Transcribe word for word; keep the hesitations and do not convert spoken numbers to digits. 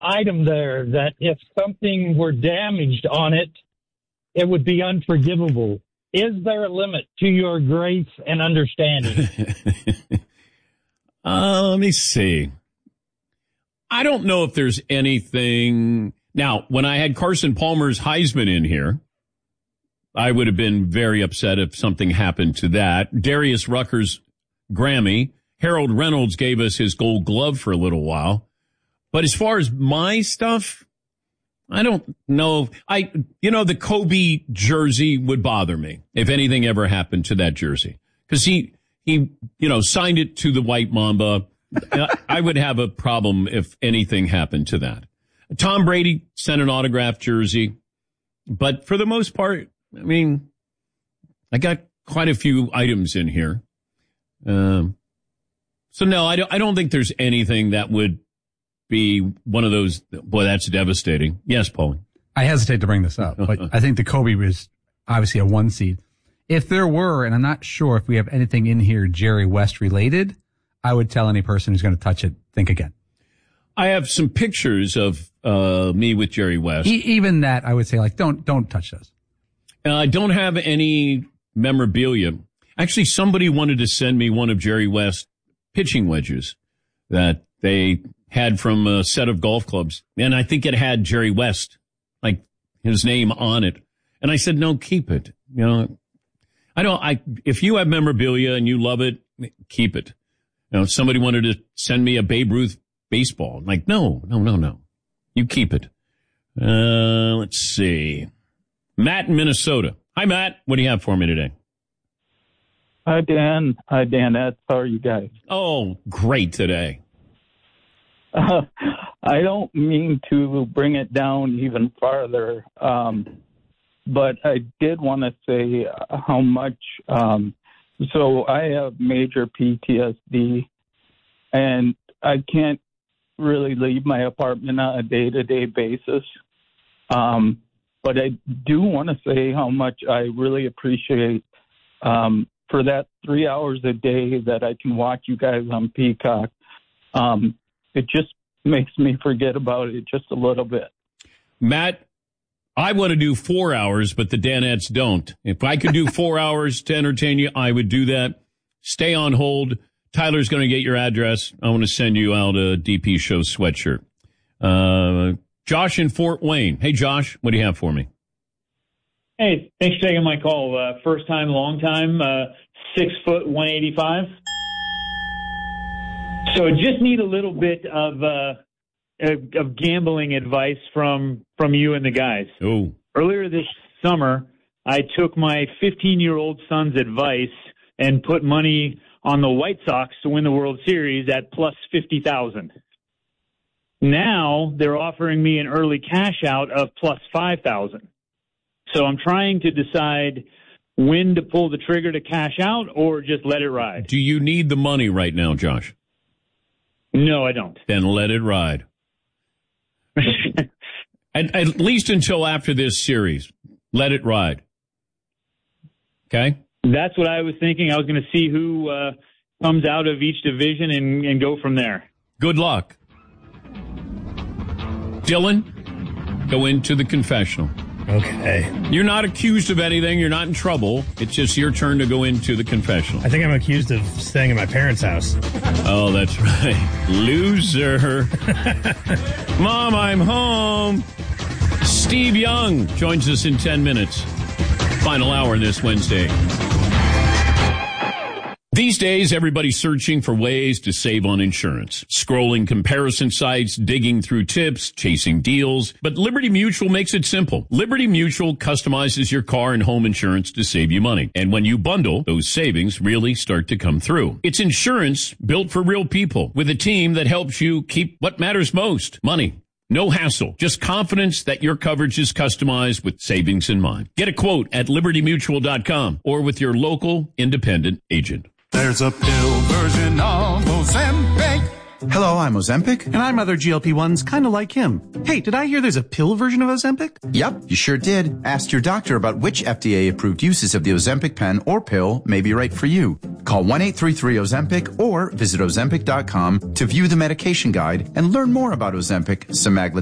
item there that if something were damaged on it, it would be unforgivable. Is there a limit to your grace and understanding? uh, let me see. I don't know if there's anything. Now, when I had Carson Palmer's Heisman in here, I would have been very upset if something happened to that. Darius Rucker's Grammy. Harold Reynolds gave us his Gold Glove for a little while. But as far as my stuff, I don't know. I, you know, the Kobe jersey would bother me if anything ever happened to that jersey. Because he, he, you know, signed it to the White Mamba. I would have a problem if anything happened to that. Tom Brady sent an autographed jersey. But for the most part, I mean, I got quite a few items in here. Um, so, no, I don't, I don't think there's anything that would be one of those. Boy, that's devastating. Yes, Paul. I hesitate to bring this up, but I think the Kobe was obviously a one seed. If there were, and I'm not sure if we have anything in here Jerry West related, I would tell any person who's going to touch it, think again. I have some pictures of uh, me with Jerry West. E- even that, I would say, like, don't don't touch those. Uh, I don't have any memorabilia. Actually, somebody wanted to send me one of Jerry West's pitching wedges that they had from a set of golf clubs. And I think it had Jerry West, like his name on it. And I said, no, keep it. You know, I don't, I, if you have memorabilia and you love it, keep it. You know, somebody wanted to send me a Babe Ruth baseball. I'm like, no, no, no, no. You keep it. Uh, let's see. Matt in Minnesota. Hi, Matt. What do you have for me today? Hi, Dan. Hi, Dan. How are you guys? Oh, great today. Uh, I don't mean to bring it down even farther, um, but I did want to say how much. Um, so I have major P T S D, and I can't really leave my apartment on a day-to-day basis. Um, but I do want to say how much I really appreciate um, for that three hours a day that I can watch you guys on Peacock. Um, it just makes me forget about it just a little bit. Matt, I want to do four hours, but the Danettes don't. If I could do four hours to entertain you, I would do that. Stay on hold. Tyler's going to get your address. I want to send you out a D P Show sweatshirt. Uh, Josh in Fort Wayne. Hey, Josh, what do you have for me? Hey, thanks for taking my call. Uh, first time, long time, uh, six foot, one eighty-five. So just need a little bit of, uh, of gambling advice from, from you and the guys. Oh. Earlier this summer, I took my fifteen-year-old son's advice and put money on the White Sox to win the World Series at plus fifty thousand. Now they're offering me an early cash out of plus five thousand. So I'm trying to decide when to pull the trigger to cash out or just let it ride. Do you need the money right now, Josh? No, I don't. Then let it ride. at, at least until after this series. Let it ride. Okay? That's what I was thinking. I was going to see who uh, comes out of each division and, and go from there. Good luck. Dylan, go into the confessional. Okay. You're not accused of anything. You're not in trouble. It's just your turn to go into the confessional. I think I'm accused of staying at my parents' house. Oh, that's right. Loser. Mom, I'm home. Steve Young joins us in ten minutes. Final hour this Wednesday. These days, everybody's searching for ways to save on insurance. Scrolling comparison sites, digging through tips, chasing deals. But Liberty Mutual makes it simple. Liberty Mutual customizes your car and home insurance to save you money. And when you bundle, those savings really start to come through. It's insurance built for real people with a team that helps you keep what matters most, money. No hassle, just confidence that your coverage is customized with savings in mind. Get a quote at liberty mutual dot com or with your local independent agent. There's a pill version of Ozempic Hello, I'm Ozempic. And I'm other G L P ones kind of like him. Hey, did I hear there's a pill version of Ozempic? Yep, you sure did. Ask your doctor about which F D A-approved uses of the Ozempic pen or pill may be right for you. Call one eight three three Ozempic or visit Ozempic dot com to view the medication guide and learn more about Ozempic, semaglutide,